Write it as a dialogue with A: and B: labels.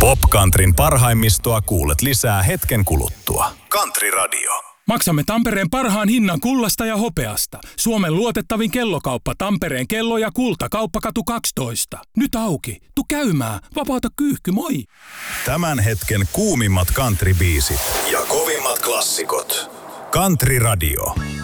A: Popcountryn parhaimmistoa kuulet lisää hetken kuluttua. Country Radio.
B: Maksamme Tampereen parhaan hinnan kullasta ja hopeasta. Suomen luotettavin kellokauppa Tampereen kello ja kulta. Kauppakatu 12. Nyt auki. Tu käymään. Vapauta kyyhky, moi.
A: Tämän hetken kuumimmat country-biisit ja kovimmat klassikot. Country Radio.